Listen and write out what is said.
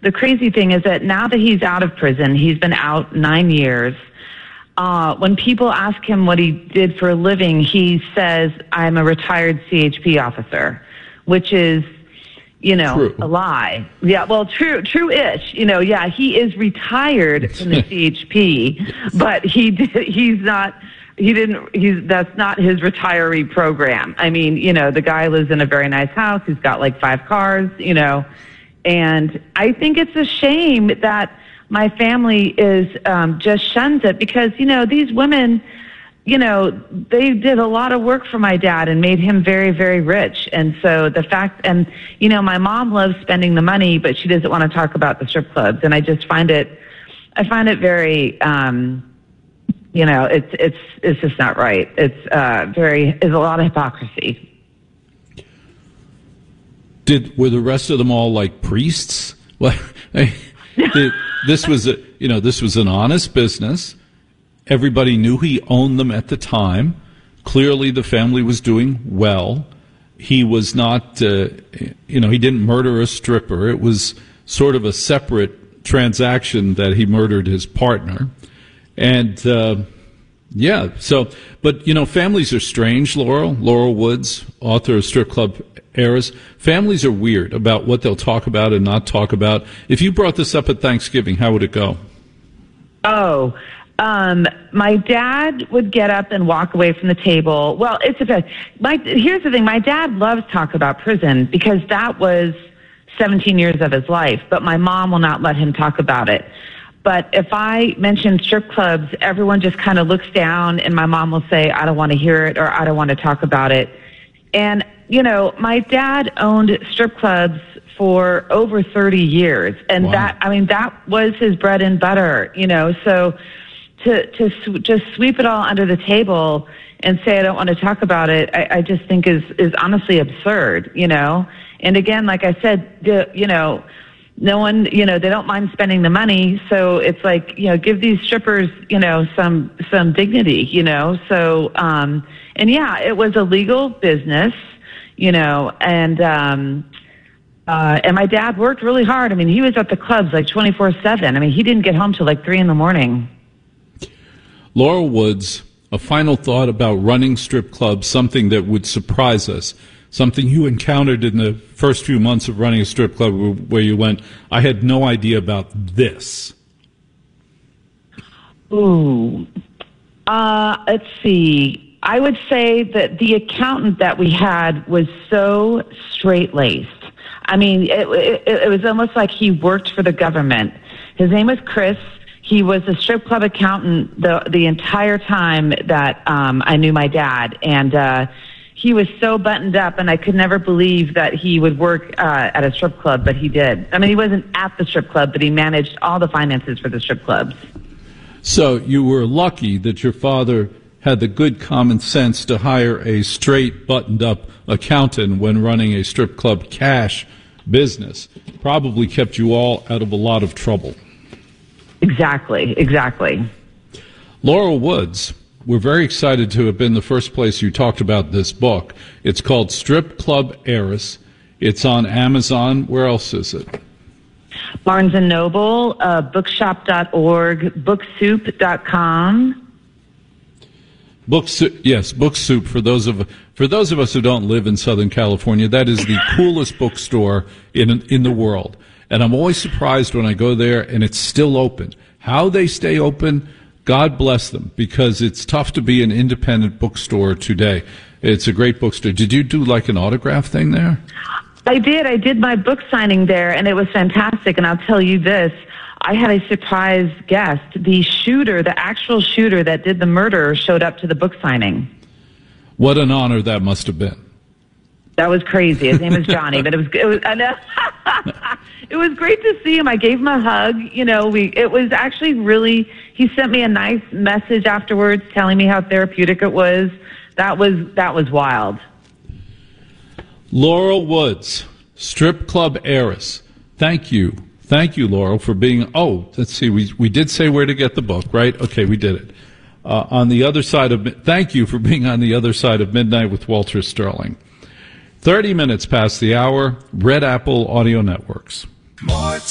the crazy thing is that now that he's out of prison, he's been out 9 years. When people ask him what he did for a living, he says, I'm a retired CHP officer, which is, true. A lie. Yeah, well, true-ish. Yeah, he is retired from the CHP, but that's not his retiree program. I mean, the guy lives in a very nice house. He's got like 5 cars, and I think it's a shame that my family just shuns it because, these women, they did a lot of work for my dad and made him very, very rich. And so the fact, and, my mom loves spending the money, but she doesn't want to talk about the strip clubs. And I just find it very, it's just not right. It's a lot of hypocrisy. Were the rest of them all like priests? Well, this was an honest business. Everybody knew he owned them at the time. Clearly, the family was doing well. He was not, he didn't murder a stripper. It was sort of a separate transaction that he murdered his partner. And, but families are strange, Laurel. Laurel Woods, author of Strip Club Heiress. Families are weird about what they'll talk about and not talk about. If you brought this up at Thanksgiving, how would it go? My dad would get up and walk away from the table. Well, here's the thing. My dad loves talk about prison because that was 17 years of his life, but my mom will not let him talk about it. But if I mention strip clubs, everyone just kind of looks down and my mom will say, I don't want to hear it or I don't want to talk about it. And, my dad owned strip clubs for over 30 years. And wow. that was his bread and butter, so to just sweep it all under the table and say, I don't want to talk about it, I just think is honestly absurd, And again, like I said, no one, they don't mind spending the money. So it's like, give these strippers, some dignity, So, and yeah, it was a legal business, and my dad worked really hard. I mean, he was at the clubs like 24/7. I mean, he didn't get home till like 3 a.m. Laurel Woods, a final thought about running strip clubs, something that would surprise us. Something you encountered in the first few months of running a strip club where you went, I had no idea about this. Ooh. Let's see. I would say that the accountant that we had was so straight-laced. I mean, it was almost like he worked for the government. His name was Chris. He was a strip club accountant the entire time that I knew my dad. And he was so buttoned up, and I could never believe that he would work at a strip club, but he did. I mean, he wasn't at the strip club, but he managed all the finances for the strip clubs. So you were lucky that your father had the good common sense to hire a straight, buttoned-up accountant when running a strip club cash business. Probably kept you all out of a lot of trouble. Exactly. Laurel Woods, we're very excited to have been the first place you talked about this book. It's called Strip Club Heiress. It's on Amazon. Where else is it? Barnes & Noble, bookshop.org, booksoup.com. Yes, Book Soup. For those of us who don't live in Southern California, that is the coolest bookstore in the world. And I'm always surprised when I go there and it's still open. How they stay open, God bless them, because it's tough to be an independent bookstore today. It's a great bookstore. Did you do like an autograph thing there? I did. I did my book signing there, and it was fantastic. And I'll tell you this. I had a surprise guest. The actual shooter that did the murder showed up to the book signing. What an honor that must have been. That was crazy. His name is Johnny, but it was I know. It was great to see him. I gave him a hug. It was actually really, he sent me a nice message afterwards telling me how therapeutic it was. That was wild. Laurel Woods, Strip Club Heiress. Thank you. Thank you, Laurel, for being, let's see, we did say where to get the book, right? Okay, we did it. On the other side of, thank you for being on the other side of midnight with Walter Sterling. 30 minutes past the hour, Red Apple Audio Networks. More